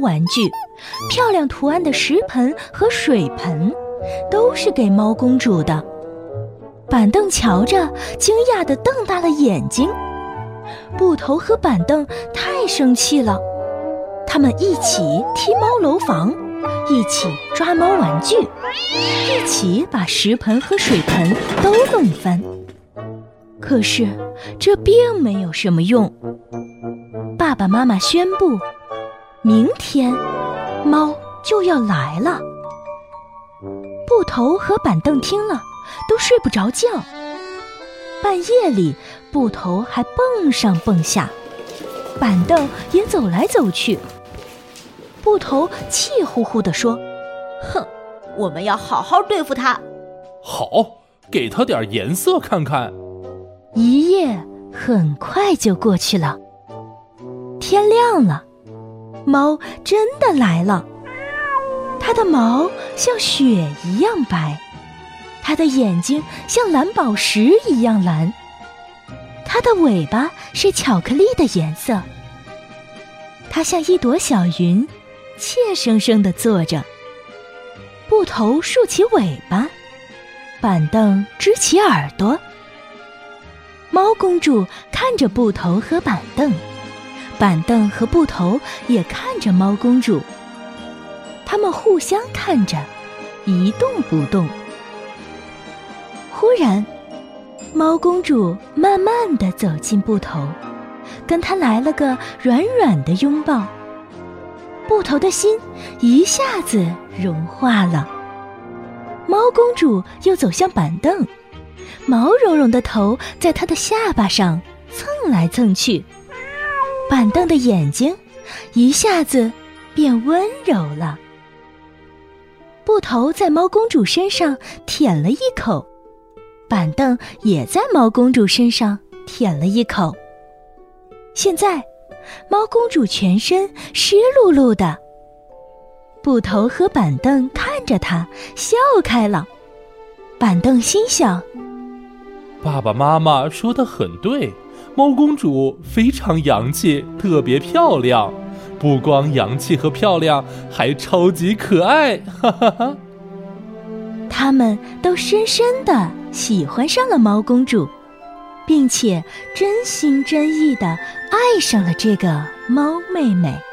玩具、漂亮图案的石盆和水盆，都是给猫公主的。板凳瞧着，惊讶地瞪大了眼睛。布头和板凳太生气了，他们一起踢猫楼房，一起抓猫玩具，一起把石盆和水盆都弄翻。可是这并没有什么用。爸爸妈妈宣布，明天猫就要来了。布头和板凳听了都睡不着觉，半夜里布头还蹦上蹦下，板凳也走来走去。布头气呼呼地说： 哼，我们要好好对付他。 好，给他点颜色看看。 一夜很快就过去了，天亮了，猫真的来了。它的毛像雪一样白，它的眼睛像蓝宝石一样蓝，它的尾巴是巧克力的颜色。它像一朵小云，怯生生地坐着。布头竖起尾巴，板凳支起耳朵。猫公主看着布头和板凳，板凳和布头也看着猫公主。他们互相看着，一动不动。忽然，猫公主慢慢地走进布头，跟他来了个软软的拥抱。布头的心一下子融化了。猫公主又走向板凳，毛茸茸的头在她的下巴上蹭来蹭去。板凳的眼睛一下子变温柔了。布头在猫公主身上舔了一口，板凳也在猫公主身上舔了一口。现在猫公主全身湿漉漉的，布头和板凳看着她笑开了。板凳心想， 爸爸妈妈说得很对，猫公主非常洋气，特别漂亮，不光洋气和漂亮，还超级可爱，哈哈哈。 他们都深深地喜欢上了猫公主，并且真心真意地爱上了这个猫妹妹。